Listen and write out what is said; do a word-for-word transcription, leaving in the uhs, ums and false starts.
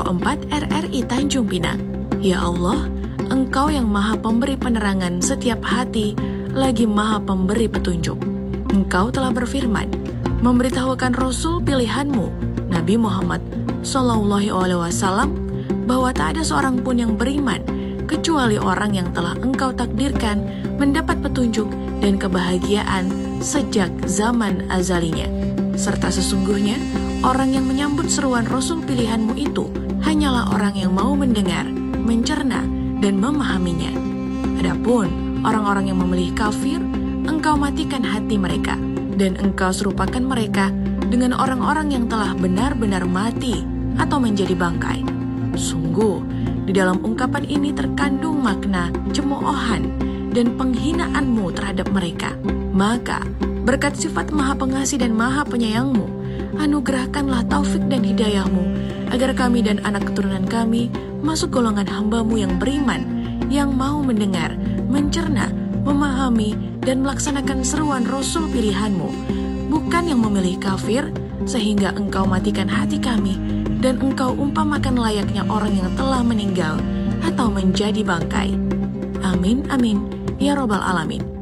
empat R R I Tanjung Pinang. Ya Allah, Engkau yang maha pemberi penerangan setiap hati, lagi maha pemberi petunjuk. Engkau telah berfirman, memberitahukan Rasul pilihanmu, Nabi Muhammad Sallallahu Alaihi Wasallam, bahwa tak ada seorang pun yang beriman, kecuali orang yang telah Engkau takdirkan mendapat petunjuk dan kebahagiaan sejak zaman azalinya. Serta sesungguhnya, orang yang menyambut seruan Rasul pilihanmu itu hanyalah orang yang mau mendengar, mencerna, dan memahaminya. Adapun orang-orang yang memilih kafir, Engkau matikan hati mereka, dan Engkau serupakan mereka dengan orang-orang yang telah benar-benar mati atau menjadi bangkai. Sungguh, di dalam ungkapan ini terkandung makna cemoohan dan penghinaanmu terhadap mereka. Maka, berkat sifat maha pengasih dan maha penyayangmu, anugerahkanlah taufik dan hidayahmu, agar kami dan anak keturunan kami masuk golongan hambamu yang beriman, yang mau mendengar, mencerna, memahami, dan melaksanakan seruan Rasul pilihanmu, bukan yang memilih kafir, sehingga Engkau matikan hati kami, dan Engkau umpamakan layaknya orang yang telah meninggal atau menjadi bangkai. Amin, amin, ya Rabbal Alamin.